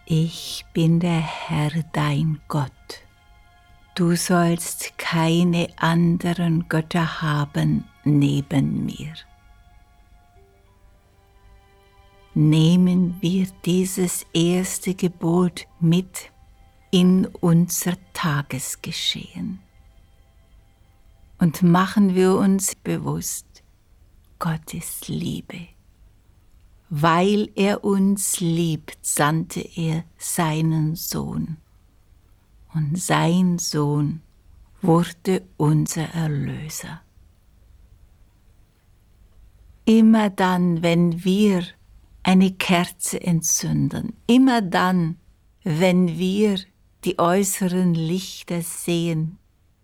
Ich bin der Herr, dein Gott. Du sollst keine anderen Götter haben neben mir. Nehmen wir dieses erste Gebot mit in unser Tagesgeschehen und machen wir uns bewusst, Gott ist Liebe. Weil er uns liebt, sandte er seinen Sohn. Und sein Sohn wurde unser Erlöser. Immer dann, wenn wir eine Kerze entzünden, immer dann, wenn wir die äußeren Lichter sehen,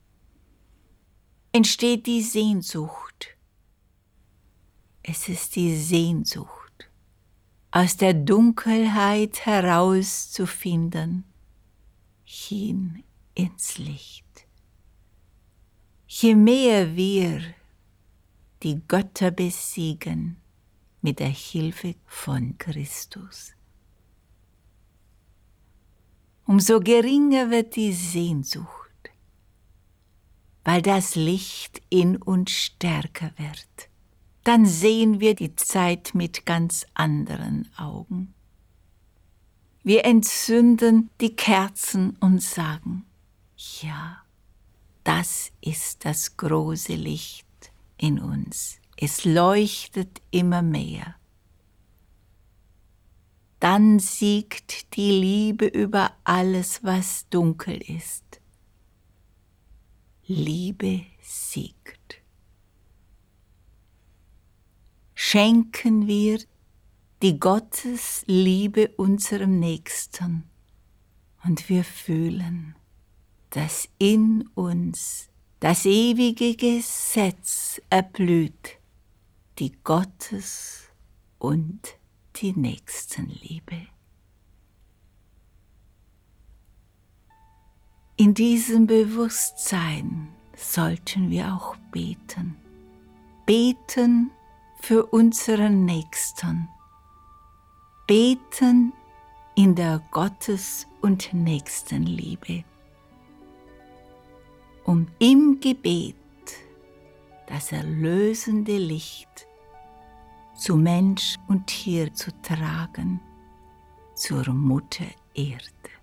entsteht die Sehnsucht. Es ist die Sehnsucht, aus der Dunkelheit herauszufinden, hin ins Licht. Je mehr wir die Götter besiegen mit der Hilfe von Christus, umso geringer wird die Sehnsucht, weil das Licht in uns stärker wird. Dann sehen wir die Zeit mit ganz anderen Augen. Wir entzünden die Kerzen und sagen, ja, das ist das große Licht in uns. Es leuchtet immer mehr. Dann siegt die Liebe über alles, was dunkel ist. Liebe siegt. Schenken wir die Gottesliebe unserem Nächsten und wir fühlen, dass in uns das ewige Gesetz erblüht, die Gottes- und die Nächstenliebe. In diesem Bewusstsein sollten wir auch beten. Beten für unseren Nächsten. Beten in der Gottes- und Nächstenliebe, um im Gebet das erlösende Licht zu Mensch und Tier zu tragen, zur Mutter Erde.